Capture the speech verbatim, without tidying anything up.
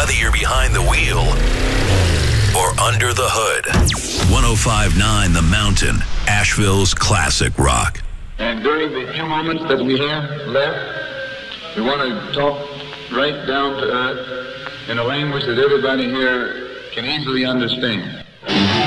whether you're behind the wheel or under the hood. one oh five point nine The Mountain, Asheville's classic rock. And during the few moments that we have left, we want to talk right down to earth in a language that everybody here can easily understand.